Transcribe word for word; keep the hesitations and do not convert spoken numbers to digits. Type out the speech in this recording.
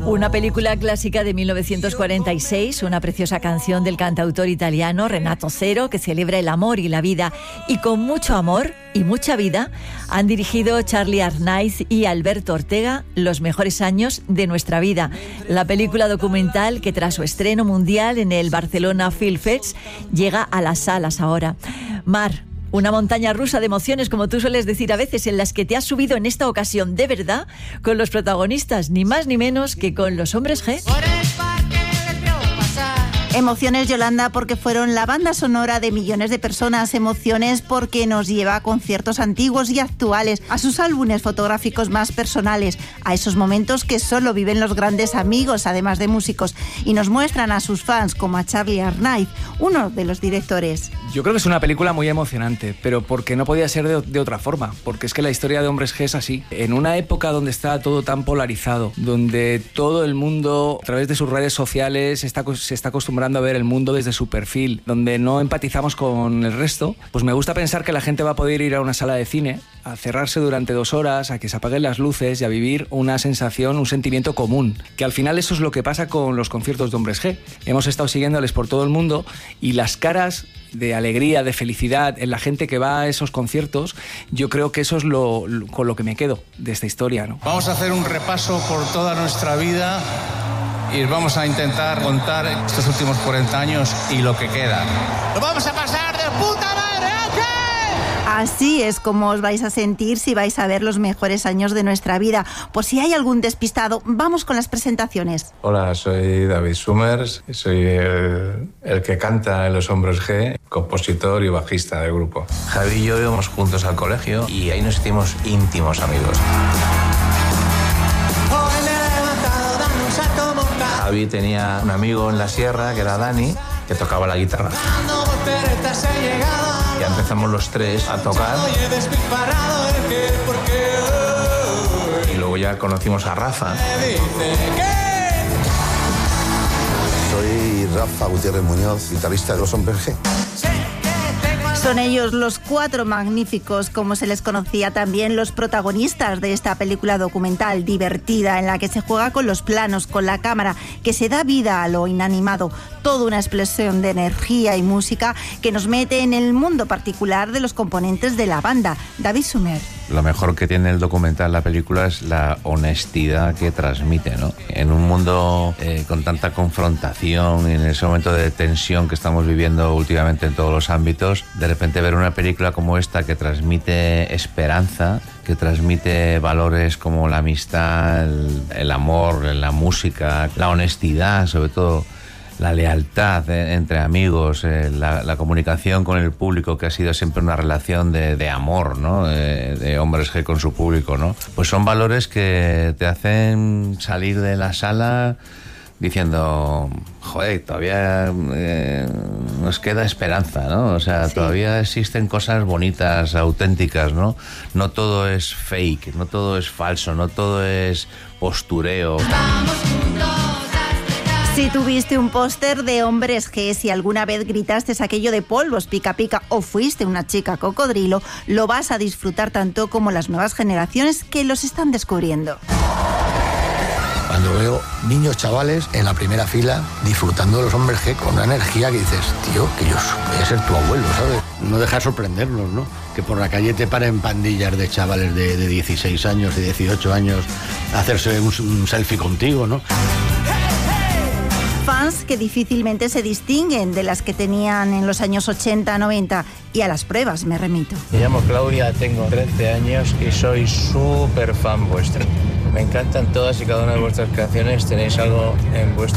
Una película clásica de mil novecientos cuarenta y seis, una preciosa canción del cantautor italiano Renato Zero que celebra el amor y la vida, y con mucho amor y mucha vida han dirigido Charlie Arnaiz y Alberto Ortega Los mejores años de nuestra vida, la película documental que tras su estreno mundial en el Barcelona Film Fest llega a las salas ahora. Mar, una montaña rusa de emociones, como tú sueles decir a veces, en las que te has subido en esta ocasión de verdad con los protagonistas, ni más ni menos que con los Hombres G. Emociones, Yolanda, porque fueron la banda sonora de millones de personas. Emociones porque nos lleva a conciertos antiguos y actuales, a sus álbumes fotográficos más personales, a esos momentos que solo viven los grandes amigos, además de músicos, y nos muestran a sus fans, como a Charlie Arnaiz, uno de los directores. Yo creo que es una película muy emocionante, pero porque no podía ser de, de otra forma, porque es que la historia de Hombres G es así. En una época donde está todo tan polarizado, donde todo el mundo, a través de sus redes sociales, está, se está acostumbrando a ver el mundo desde su perfil, donde no empatizamos con el resto, pues me gusta pensar que la gente va a poder ir a una sala de cine, a cerrarse durante dos horas, a que se apaguen las luces y a vivir una sensación, un sentimiento común, que al final eso es lo que pasa con los conciertos de Hombres G. Hemos estado siguiéndoles por todo el mundo y las caras de alegría, de felicidad en la gente que va a esos conciertos, yo creo que eso es lo, lo, con lo que me quedo de esta historia, ¿no? Vamos a hacer un repaso por toda nuestra vida y vamos a intentar contar estos últimos cuarenta años y lo que queda. ¡Lo vamos a pasar de puta madre! Así es como os vais a sentir si vais a ver los mejores años de nuestra vida. Por si hay algún despistado, vamos con las presentaciones. Hola, soy David Summers, soy el, el que canta en Los Hombres G, compositor y bajista del grupo. Javi y yo íbamos juntos al colegio y ahí nos hicimos íntimos amigos. Javi tenía un amigo en la sierra, que era Dani, que tocaba la guitarra. Ya empezamos los tres a tocar. Y luego ya conocimos a Rafa. Soy Rafa Gutiérrez Muñoz, guitarrista de Los Hombres G. Son ellos los Cuatro Magníficos, como se les conocía también, los protagonistas de esta película documental divertida en la que se juega con los planos, con la cámara, que se da vida a lo inanimado. Toda una explosión de energía y música que nos mete en el mundo particular de los componentes de la banda. David Sumer. Lo mejor que tiene el documental, la película, es la honestidad que transmite, ¿no? En un mundo eh, con tanta confrontación, en ese momento de tensión que estamos viviendo últimamente en todos los ámbitos, de repente ver una película como esta que transmite esperanza, que transmite valores como la amistad, el, el amor, la música, la honestidad, sobre todo la lealtad eh, entre amigos, eh, la, la comunicación con el público, que ha sido siempre una relación de, de amor, ¿no? Eh, de Hombres G con su público, ¿no? Pues son valores que te hacen salir de la sala diciendo, joder, todavía eh, nos queda esperanza, ¿no? O sea, sí, todavía existen cosas bonitas, auténticas, ¿no? No todo es fake, no todo es falso, no todo es postureo. Vamos juntos. Si tuviste un póster de Hombres G, si alguna vez gritaste aquello de polvos pica pica o fuiste una chica cocodrilo, lo vas a disfrutar tanto como las nuevas generaciones que los están descubriendo. Cuando veo niños chavales en la primera fila disfrutando de Los Hombres G con una energía que dices, tío, que yo voy a ser tu abuelo, ¿sabes? No deja de sorprendernos, ¿no? Que por la calle te paren pandillas de chavales de, de dieciséis años, de dieciocho años, a hacerse un, un selfie contigo, ¿no? Fans que difícilmente se distinguen de las que tenían en los años ochenta, noventa, y a las pruebas me remito. Me llamo Claudia, tengo trece años y soy súper fan vuestro. Me encantan todas y cada una de vuestras canciones, tenéis algo en vuestro